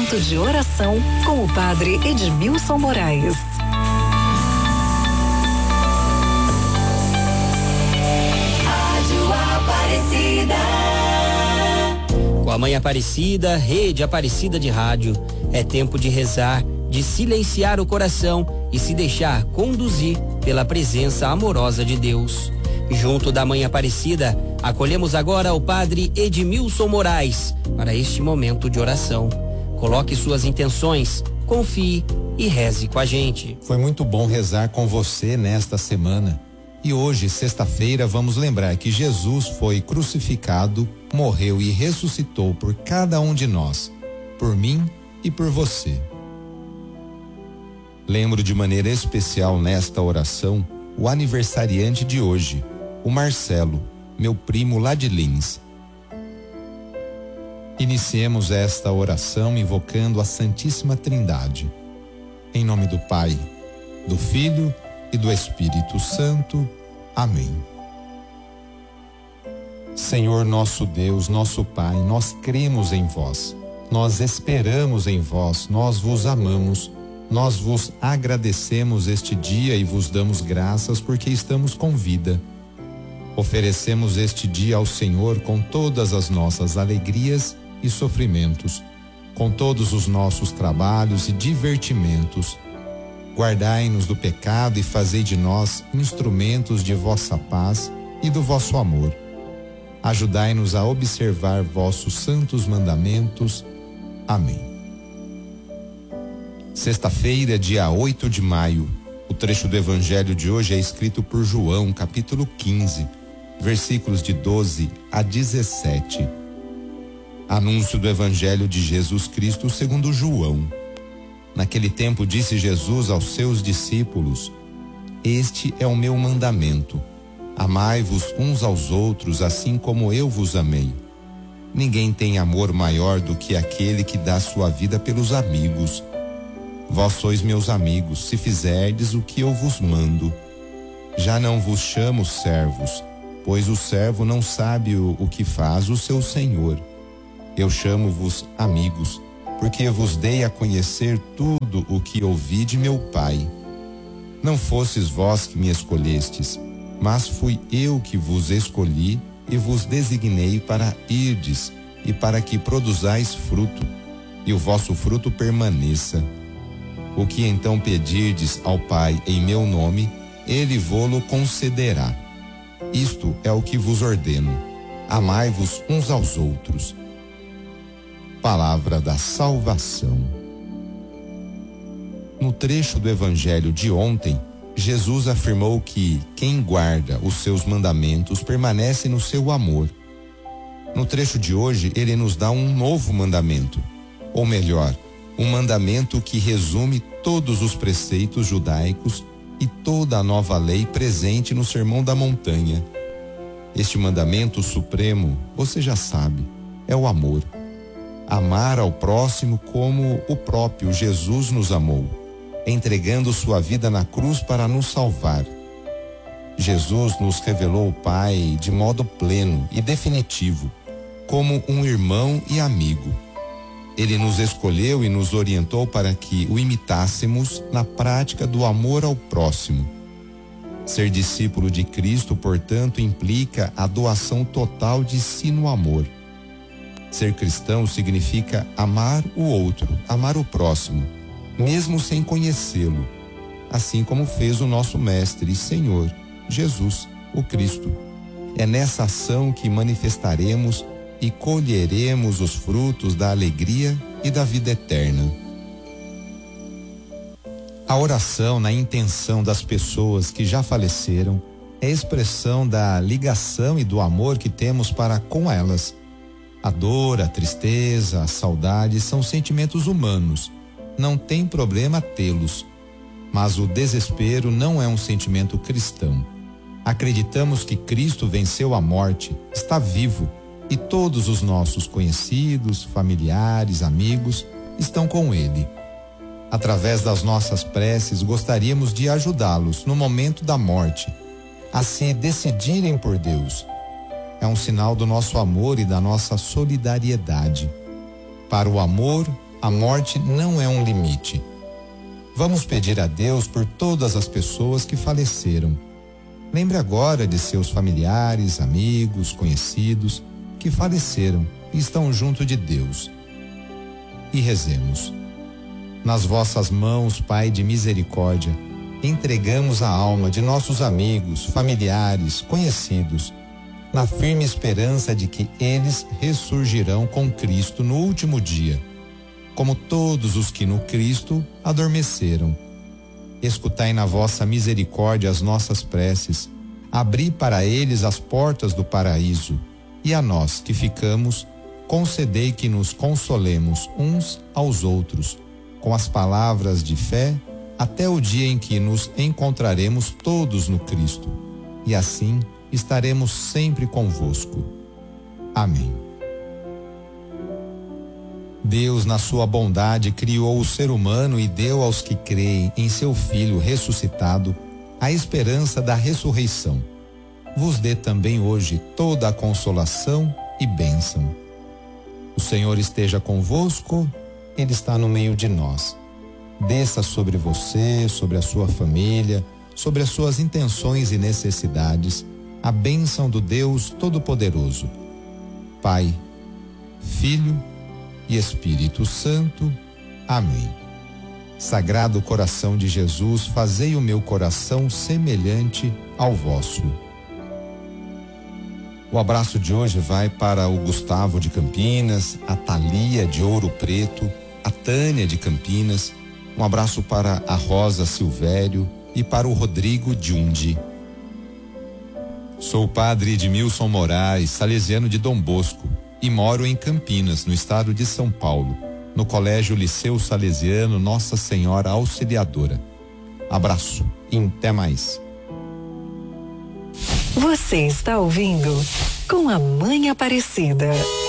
Momento de oração com o Padre Edmilson Moraes. Rádio Aparecida. Com a Mãe Aparecida, Rede Aparecida de Rádio, é tempo de rezar, de silenciar o coração e se deixar conduzir pela presença amorosa de Deus. Junto da Mãe Aparecida, acolhemos agora o Padre Edmilson Moraes para este momento de oração. Coloque suas intenções, confie e reze com a gente. Foi muito bom rezar com você nesta semana. E hoje, sexta-feira, vamos lembrar que Jesus foi crucificado, morreu e ressuscitou por cada um de nós, por mim e por você. Lembro de maneira especial nesta oração o aniversariante de hoje, o Marcelo, meu primo lá de Lins. Iniciemos esta oração invocando a Santíssima Trindade. Em nome do Pai, do Filho e do Espírito Santo. Amém. Senhor nosso Deus, nosso Pai, nós cremos em vós, nós esperamos em vós, nós vos amamos, nós vos agradecemos este dia e vos damos graças porque estamos com vida. Oferecemos este dia ao Senhor com todas as nossas alegrias e sofrimentos, com todos os nossos trabalhos e divertimentos. Guardai-nos do pecado e fazei de nós instrumentos de vossa paz e do vosso amor. Ajudai-nos a observar vossos santos mandamentos. Amém. Sexta-feira, dia 8 de maio. O trecho do Evangelho de hoje é escrito por João, capítulo 15, versículos de 12 a 17. Anúncio do Evangelho de Jesus Cristo segundo João. Naquele tempo disse Jesus aos seus discípulos: Este é o meu mandamento. Amai-vos uns aos outros assim como eu vos amei. Ninguém tem amor maior do que aquele que dá sua vida pelos amigos. Vós sois meus amigos, se fizerdes o que eu vos mando. Já não vos chamo servos, pois o servo não sabe o que faz o seu senhor. Eu chamo-vos amigos, porque vos dei a conhecer tudo o que ouvi de meu Pai. Não fostes vós que me escolhestes, mas fui eu que vos escolhi e vos designei para irdes e para que produzais fruto, e o vosso fruto permaneça. O que então pedirdes ao Pai em meu nome, ele vô-lo concederá. Isto é o que vos ordeno: amai-vos uns aos outros. Palavra da salvação. No trecho do Evangelho de ontem, Jesus afirmou que quem guarda os seus mandamentos permanece no seu amor. No trecho de hoje, ele nos dá um novo mandamento, ou melhor, um mandamento que resume todos os preceitos judaicos e toda a nova lei presente no Sermão da Montanha. Este mandamento supremo, você já sabe, é o amor. Amar ao próximo como o próprio Jesus nos amou, entregando sua vida na cruz para nos salvar. Jesus nos revelou o Pai de modo pleno e definitivo, como um irmão e amigo. Ele nos escolheu e nos orientou para que o imitássemos na prática do amor ao próximo. Ser discípulo de Cristo, portanto, implica a doação total de si no amor. Ser cristão significa amar o outro, amar o próximo, mesmo sem conhecê-lo, assim como fez o nosso Mestre e Senhor, Jesus, o Cristo. É nessa ação que manifestaremos e colheremos os frutos da alegria e da vida eterna. A oração na intenção das pessoas que já faleceram é expressão da ligação e do amor que temos para com elas. A dor, a tristeza, a saudade são sentimentos humanos. Não tem problema tê-los. Mas o desespero não é um sentimento cristão. Acreditamos que Cristo venceu a morte, está vivo, e todos os nossos conhecidos, familiares, amigos estão com Ele. Através das nossas preces, gostaríamos de ajudá-los no momento da morte, a se decidirem por Deus. É um sinal do nosso amor e da nossa solidariedade. Para o amor, A morte não é um limite. Vamos pedir a Deus por todas as pessoas que faleceram. Lembre agora de seus familiares, amigos, conhecidos que faleceram e estão junto de Deus. E rezemos. Nas vossas mãos, Pai de misericórdia, entregamos a alma de nossos amigos, familiares, conhecidos, na firme esperança de que eles ressurgirão com Cristo no último dia, como todos os que no Cristo adormeceram. Escutai na vossa misericórdia as nossas preces, abri para eles as portas do paraíso, e a nós que ficamos, concedei que nos consolemos uns aos outros, com as palavras de fé, até o dia em que nos encontraremos todos no Cristo, e assim estaremos sempre convosco. Amém. Deus, na sua bondade, criou o ser humano e deu aos que creem em seu Filho ressuscitado a esperança da ressurreição. Vos dê também hoje toda a consolação e bênção. O Senhor esteja convosco, Ele está no meio de nós. Desça sobre você, sobre a sua família, sobre as suas intenções e necessidades, a bênção do Deus Todo-Poderoso. Pai, Filho e Espírito Santo. Amém. Sagrado coração de Jesus, fazei o meu coração semelhante ao vosso. O abraço de hoje vai para o Gustavo de Campinas, a Thalia de Ouro Preto, a Tânia de Campinas. Um abraço para a Rosa Silvério e para o Rodrigo Diundi. Sou o padre Edmilson Moraes, salesiano de Dom Bosco, e moro em Campinas, no estado de São Paulo, no Colégio Liceu Salesiano Nossa Senhora Auxiliadora. Abraço e até mais. Você está ouvindo Com a Mãe Aparecida.